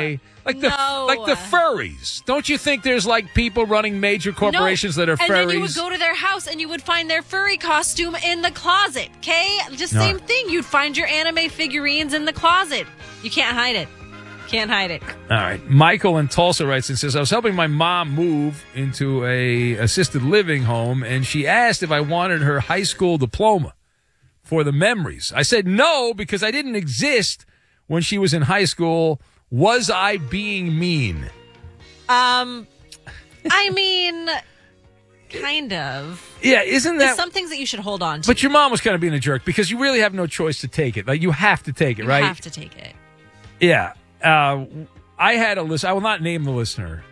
okay? Like the furries. Don't you think there's like people running major corporations that are furries? And then you would go to their house and you would find their furry costume in the closet, okay? Just same thing. You'd find your anime figurines in the closet. You can't hide it. Can't hide it. All right. Michael in Tulsa writes and says, I was helping my mom move into a assisted living home, and she asked if I wanted her high school diploma for the memories. I said no because I didn't exist when she was in high school. Was I being mean? I mean, kind of. Yeah, isn't that... There's some things that you should hold on to. But your mom was kind of being a jerk because you really have no choice to take it. Like, you have to take it, right? You have to take it. Yeah. I had a list. I will not name the listener.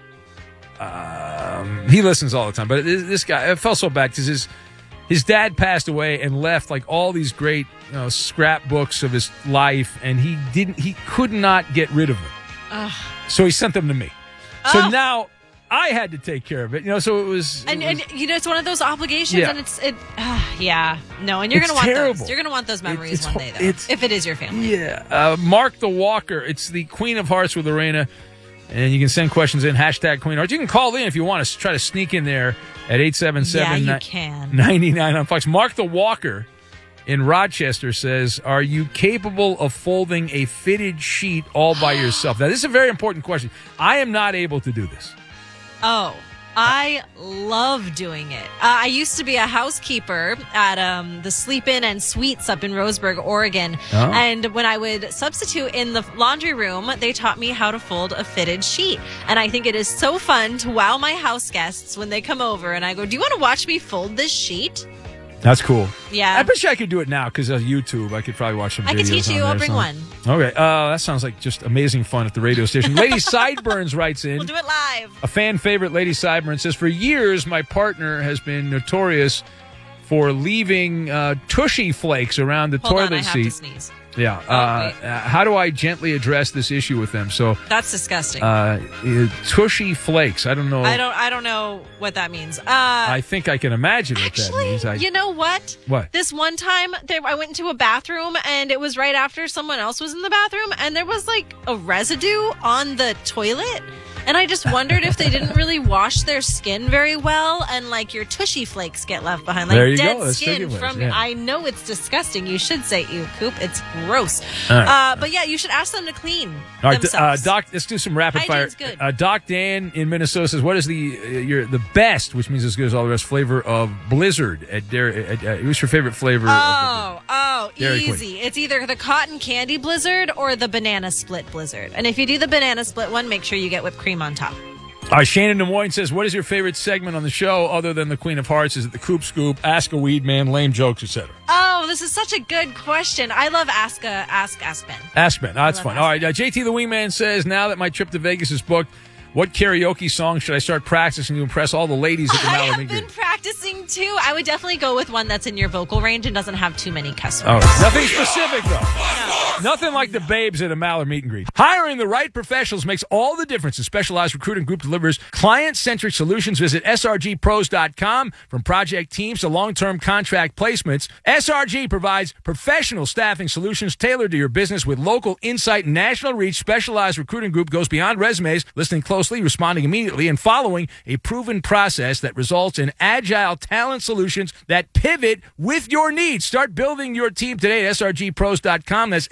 He listens all the time. But this guy, I felt so bad because his dad passed away and left like all these great scrapbooks of his life, and he could not get rid of them. So he sent them to me. So now I had to take care of it. So it was... And it's one of those obligations, and and you're going to want those. You're going to want those memories one day, though, if it is your family. Yeah. Mark the Walker. It's the Queen of Hearts with Lorena. And you can send questions in, # Queen Hearts. You can call in if you want to try to sneak in there at 877-99 on Fox. Mark the Walker in Rochester says, are you capable of folding a fitted sheet all by yourself? Now, this is a very important question. I am not able to do this. Oh, I love doing it. I used to be a housekeeper at the Sleep Inn and Suites up in Roseburg, Oregon. Oh. And when I would substitute in the laundry room, they taught me how to fold a fitted sheet. And I think it is so fun to wow my house guests when they come over and I go, do you want to watch me fold this sheet? That's cool. Yeah. I bet you I could do it now because of YouTube. I could probably watch some videos. I can teach you. I'll bring one. Okay. That sounds like just amazing fun at the radio station. Lady Sideburns writes in. We'll do it live. A fan favorite, Lady Sideburns, says, for years, my partner has been notorious for leaving tushy flakes around the toilet seat. I have to sneeze. Yeah. How do I gently address this issue with them? So that's disgusting. Tushy flakes. I don't know. I don't know what that means. I think I can imagine what that means. You know what? What? This one time, I went into a bathroom, and it was right after someone else was in the bathroom, and there was like a residue on the toilet. And I just wondered if they didn't really wash their skin very well, and like your tushy flakes get left behind, like there you dead go. skin from. Yeah. I know it's disgusting. You should say ew, Coop. It's gross. Right. But yeah, you should ask them to clean all right, themselves. Doc, let's do some rapid Hygiene's fire. Good. Doc Dan in Minnesota says, "What is the best, which means as good as all the rest, flavor of Blizzard at Dairy? What's your favorite flavor? Easy. Queen? It's either the cotton candy Blizzard or the banana split Blizzard. And if you do the banana split one, make sure you get whipped cream on top." Shannon Des Moines says, what is your favorite segment on the show other than the Queen of Hearts? Is it the Coop Scoop, Ask a Weed Man, Lame Jokes, etc.? Oh, this is such a good question. I love Ask Ben. Ask Ben. Oh, that's fun. All right. JT the Wingman says, now that my trip to Vegas is booked, what karaoke song should I start practicing to impress all the ladies at the Mallard Meet? I have been practicing, too. I would definitely go with one that's in your vocal range and doesn't have too many cuss words. Oh, nothing specific, though. No. Nothing like the babes at a Mallard Meet and Greet. Hiring the right professionals makes all the difference. A specialized recruiting group delivers client-centric solutions. Visit srgpros.com. From project teams to long-term contract placements, SRG provides professional staffing solutions tailored to your business with local insight and national reach. Specialized recruiting group goes beyond resumes, listening closely, responding immediately, and following a proven process that results in agile talent solutions that pivot with your needs. Start building your team today at srgpros.com. That's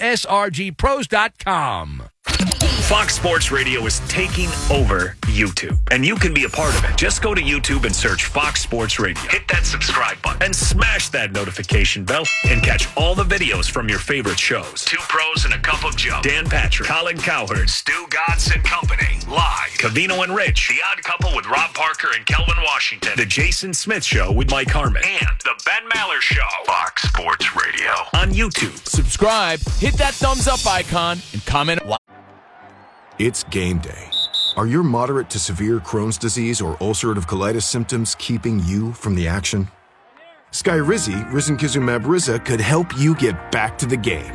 srgpros.com. Fox Sports Radio is taking over YouTube, and you can be a part of it. Just go to YouTube and search Fox Sports Radio. Hit that subscribe button and smash that notification bell and catch all the videos from your favorite shows. Two Pros and a Cup of Joe. Dan Patrick, Colin Cowherd, Stu Godson and Company. Live. Cavino and Rich. The Odd Couple with Rob Parker and Kelvin Washington. The Jason Smith Show with Mike Harmon. And The Ben Maller Show. Fox Sports Radio. On YouTube. Subscribe, hit that thumbs up icon, and comment. It's game day. Are your moderate to severe Crohn's disease or ulcerative colitis symptoms keeping you from the action? Skyrizi, risankizumab Riza, could help you get back to the game.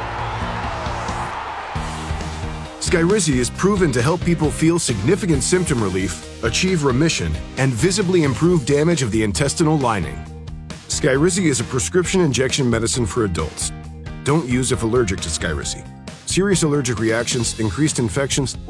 Skyrizi is proven to help people feel significant symptom relief, achieve remission, and visibly improve damage of the intestinal lining. Skyrizi is a prescription injection medicine for adults. Don't use if allergic to Skyrizi. Serious allergic reactions, increased infections,